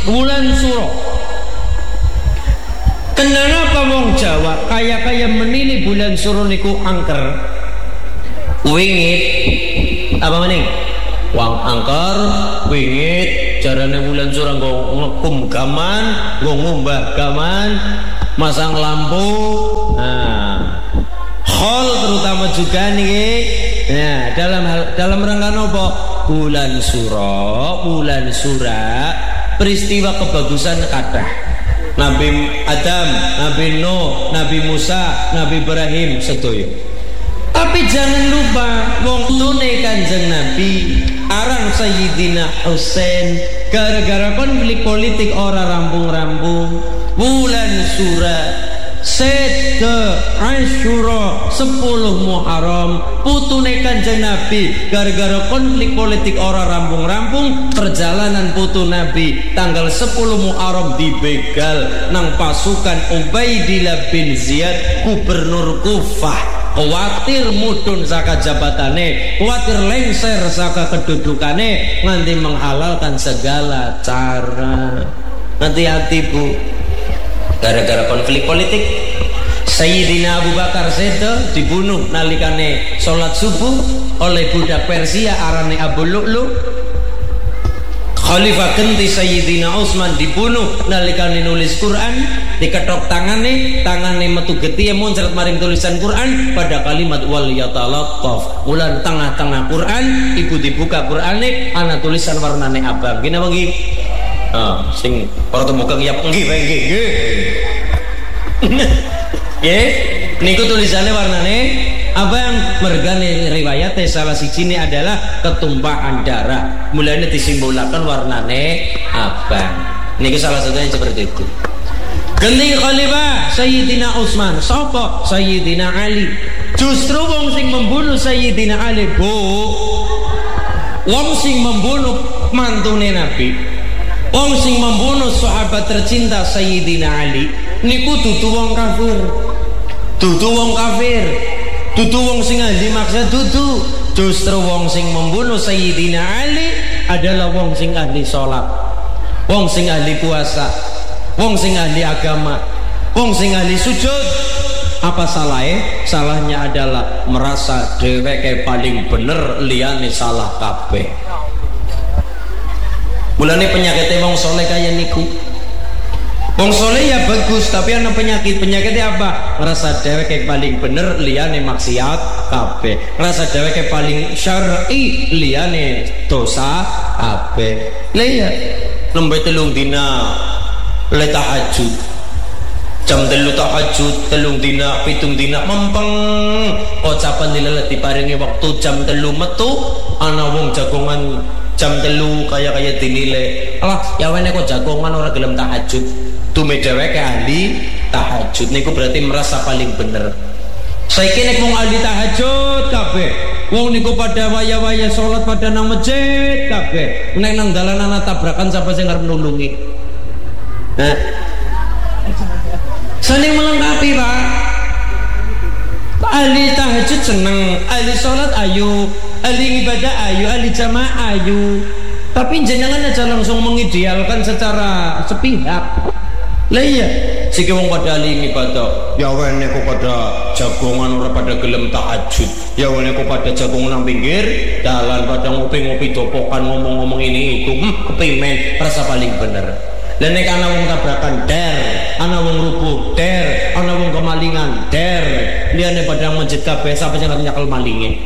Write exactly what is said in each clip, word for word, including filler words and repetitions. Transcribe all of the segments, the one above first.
Wulan suro. Kenapa wong Jawa kaya-kaya menilai bulan suro niku angker, wingit, apa maning? Wang angker, wingit, jarane bulan suro nggo ngekum gaman, nggo ngumbah gaman, masang lampu. Nah, hall terutama juga nih. Nah, dalam hal, dalam rangka nopo? Bulan suro, bulan sura, peristiwa kebagusan kathah. Nabi Adam, Nabi Nuh, Nabi Musa, Nabi Ibrahim sedoyo. Tapi jangan lupa wong tune Kanjeng Nabi aran Sayyidina Husain gara-gara konflik politik ora rampung-rampung. Bulan sura Sede Asyura sepuluh Muharram putune Kanjeng Nabi gara-gara konflik politik ora rampung-rampung, perjalanan putu Nabi tanggal sepuluh Muharram dibegal nang pasukan Ubaidillah bin Ziyad gubernur Kufah. Kuatir mudun saka jabatane, kuatir lengser saka kedudukane, nganti menghalalkan segala cara. Hati-hati Bu, gara-gara konflik politik Sayyidina Abu Bakar Sedo dibunuh nalikane sholat subuh oleh budak Persia arane Abu Lu'lu. Khalifah genti Sayyidina Utsman dibunuh nalikane nulis Quran, diketok tangane, tangane metu getih muncrat maring tulisan Quran pada kalimat wal yatalattaf. Ulan tengah-tengah Quran, ibu dibuka Qurane ana tulisan warnane abang. Gini apa nggih? Ah, sing para temukan ya nggih bae nggih. Nggih. Niku tulisannya warnane abang, mergane riwayatnya salah sijine adalah ketumpahan darah. Mulanya disimbolkan warnane abang. Niku salah satunya seperti itu. Genti Khalifah Sayyidina Utsman, sapa? Sayyidina Ali. Justru wong sing membunuh Sayyidina Ali, Bu, wong sing membunuh mantune Nabi, wong sing membunuh sahabat tercinta Sayyidina Ali niku dudu wong kafir, dudu wong kafir, dudu wong sing ahli maksud dudu. Justru wong sing membunuh Sayyidina Ali adalah wong sing ahli sholat, wong sing ahli puasa, wong sing ahli agama, wong sing ahli sujud. Apa salahnya? Salahnya adalah merasa dheweke paling bener, liyane salah kabeh. Mulane penyakitnya wong soleh kaya niku. Wong soleh ya bagus, tapi ana penyakit. Penyakitnya apa? Ngerasa dheweke paling bener, liyane maksiat kabeh. Ngerasa dheweke paling syar'i, liyane dosa kabeh. Lah iya, lembe telung dina le tahajud. Jam telu tahajud, telung dina, pitung dina mempeng. Ucapan dilelet diparingi waktu jam telu metu, ana wong jagongan jam telu kaya-kaya dinilai. Alah, ya wene kok jagongan ora gelem tahajud. Tume dheweke ahli tahajud niku berarti merasa paling bener. Saiki nek wong ahli tahajud kabeh, wong niku pada waya-waya salat pada nang masjid kabeh. Nek nang dalan ana tabrakan sapa sing arep nulungi? Hah? Saling melengkapi Pak. Ahli tahajud seneng, ahli sholat ayu, ahli ibadah ayu, ahli jamaah ayu. Tapi jenengan aja langsung mengidealkan secara sepihak. Lah iya, siki wong pada ahli ibadah, ya wene kok pada jagongan ora pada gelem tahajud, ya wene kok pada jagongan nang pinggir dalan pada ngopi-ngopi dopokan ngomong-ngomong ini itu, hmm, kepimen rasa paling bener. Dan nek ana wong tabrakan der, ana wong rubuh der, ana wong kemalingan der, liyane padang masjid kabeh sapa sing arep nyakel malinge?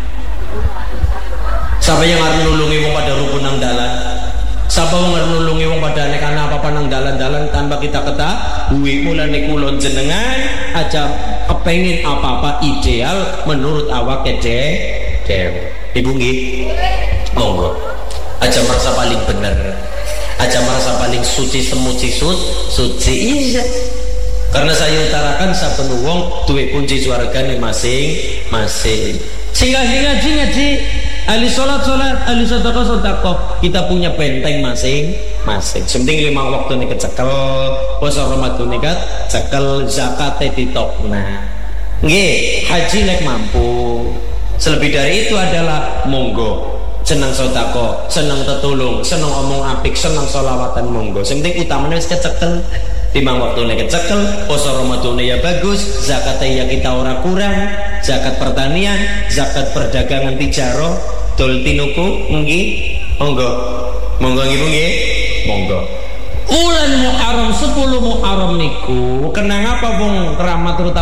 Sapa yang arep nulungi wong pada rubuh nang dalan? Sapa wong arep nulungi wong pada nek ana apa-apa nang dalan-dalan tanpa kita ketahui? Mulane kula jenengan aja kepengin apa-apa ideal menurut awake dhewe. Ibu nggih. Monggo. Aja merasa paling bener. Aja merasa paling suci semuci sud, suci iya. Karena saya utarakan saben wong duwe kunci swargane masing-masing. Sing ahli ngaji ngaji, ahli salat salat, ahli sedekah sedekah. Kita punya benteng masing-masing. Penting lima waktu nih kecekel, puasa Ramadan nih cekel, zakate ditokna. Nggih, haji nek mampu. Selebih dari itu adalah monggo. seneng sodako, seneng tetulung, seneng omong apik, seneng solawatan, monggo. Sing penting utamanya wis kecekel. Timbang waktune kecekel, poso Ramadane ya bagus, zakatnya ya kita ora kurang, zakat pertanian, zakat perdagangan tijaro, dol tinuku, nggih, monggo, monggo nggih nggih, monggo. Bulan Muharram sepuluh Muharram niku kenang apa wong keramat terutama